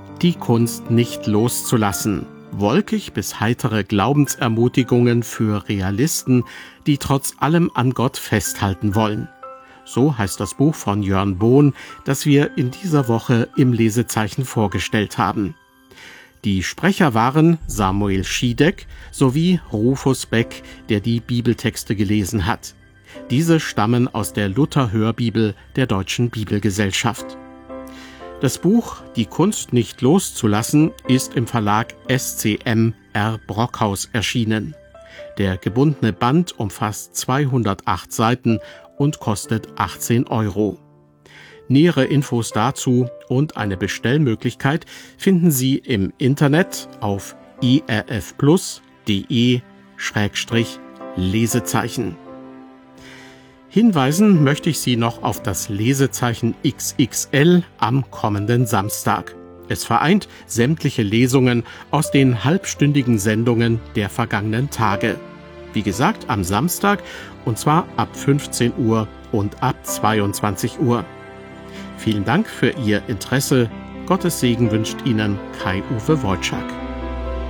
Die Kunst nicht loszulassen. Wolkig bis heitere Glaubensermutigungen für Realisten, die trotz allem an Gott festhalten wollen. So heißt das Buch von Jörn Bohn, das wir in dieser Woche im Lesezeichen vorgestellt haben. Die Sprecher waren Samuel Schiedek sowie Rufus Beck, der die Bibeltexte gelesen hat. Diese stammen aus der Luther-Hörbibel der Deutschen Bibelgesellschaft. Das Buch »Die Kunst nicht loszulassen« ist im Verlag SCM R. Brockhaus erschienen. Der gebundene Band umfasst 208 Seiten und kostet 18 €. Nähere Infos dazu und eine Bestellmöglichkeit finden Sie im Internet auf erfplus.de/Lesezeichen. Hinweisen möchte ich Sie noch auf das Lesezeichen XXL am kommenden Samstag. Es vereint sämtliche Lesungen aus den halbstündigen Sendungen der vergangenen Tage. Wie gesagt, am Samstag, und zwar ab 15 Uhr und ab 22 Uhr. Vielen Dank für Ihr Interesse. Gottes Segen wünscht Ihnen Kai-Uwe Wojczak.